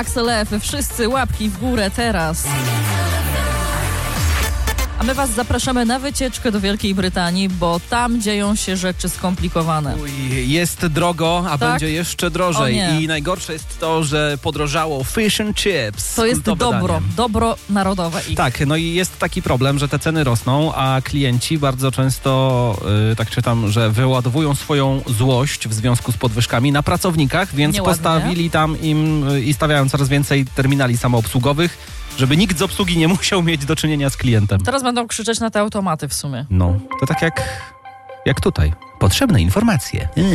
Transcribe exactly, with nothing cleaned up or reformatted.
Axel F. Wszyscy łapki w górę teraz. A my was zapraszamy na wycieczkę do Wielkiej Brytanii, bo tam dzieją się rzeczy skomplikowane. Uj, jest drogo, a Tak? będzie jeszcze drożej. O nie. I najgorsze jest to, że podrożało fish and chips. To jest Kultowe dobro, danie. dobro narodowe. Ich. Tak, no i jest taki problem, że te ceny rosną, a klienci bardzo często, yy, tak czytam, że wyładowują swoją złość w związku z podwyżkami na pracownikach, więc Nieładnie. postawili tam im yy, i stawiają coraz więcej terminali samoobsługowych, żeby nikt z obsługi nie musiał mieć do czynienia z klientem. Teraz będą krzyczeć na te automaty w sumie. No, to tak jak, jak tutaj. Potrzebne informacje.